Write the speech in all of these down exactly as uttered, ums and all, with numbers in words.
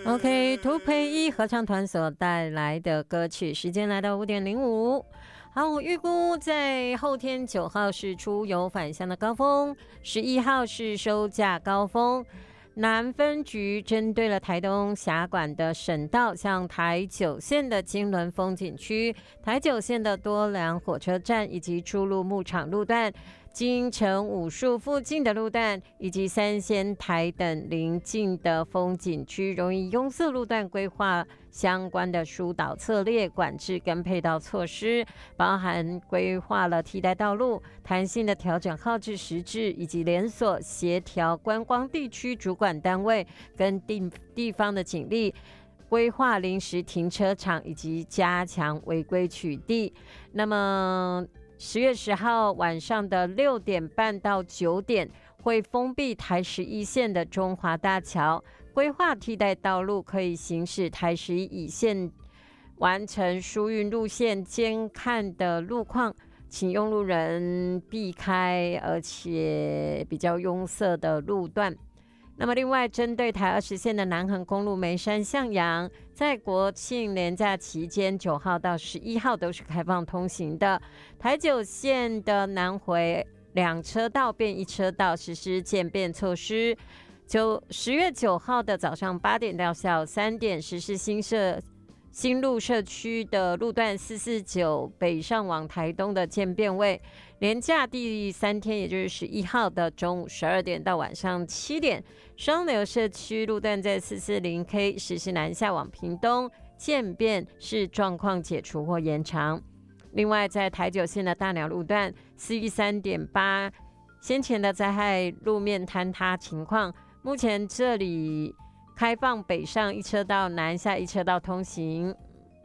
OK， 涂培一合唱团所带来的歌曲，时间来到五点零五。好，我预估在后天九号是出游返乡的高峰，十一号是收假高峰。南分局针对了台东辖管的省道，像台九线的金轮风景区、台九线的多良火车站以及出入牧场路段、金城武术附近的路段，以及三仙台等邻近的风景区容易拥塞路段规划相关的疏导策略、管制跟配套措施，包含规划了替代道路、弹性的调整号志时制，以及连锁协调观光地区主管单位跟地地方的警力，规划临时停车场以及加强违规取缔。那么十月十号晚上的六点半到九点会封闭台十一线的中华大桥，规划替代道路可以行驶台十一乙线完成疏运路线监看的路况，请用路人避开而且比较拥塞的路段。那么另外针对台二十线的南横公路梅山向阳，在国庆连假期间九号到十一号都是开放通行的。台九线的南回两车道变一车道，实施渐变措施。九十月九号的早上八点到下午三点实施新社新路社区的路段四四九北上往台东的渐变位，连假第三天，也就是十一号的中午十二点到晚上七点，双流社区路段在四四零 K 实施南下往屏东渐变视状况解除或延长。另外在台九线的大鸟路段四一三点八先前的灾害路面坍塌情况，目前这里开放北上一车道、南下一车道通行。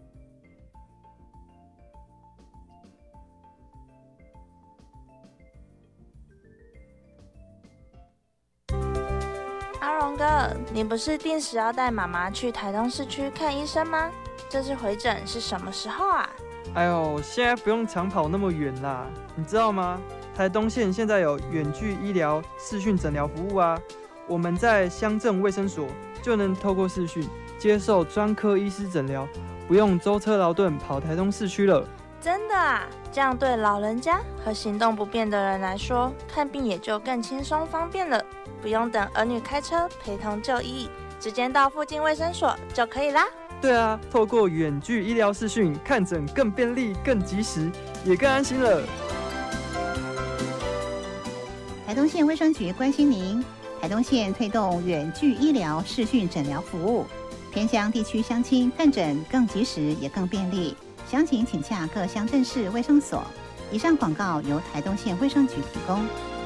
阿荣哥，你不是定时要带妈妈去台东市区看医生吗？这次回诊是什么时候啊？ 哎呦，现在不用长跑那么远啦，你知道吗？台东县现在有远距医疗视讯诊疗服务啊，我们在乡镇卫生所就能透过视讯接受专科医师诊疗，不用舟车劳顿跑台东市区了。 真的啊？这样对老人家和行动不便的人来说，看病也就更轻松方便了，不用等儿女开车陪同就医，直接到附近卫生所就可以啦。 对啊，透过远距医疗视讯看诊更便利、更及时，也更安心了。 台东县卫生局关心您。台东县推动远距医疗视讯诊疗服务，偏乡地区乡亲看诊更及时也更便利。详情请洽各乡镇市卫生所。以上广告由台东县卫生局提供。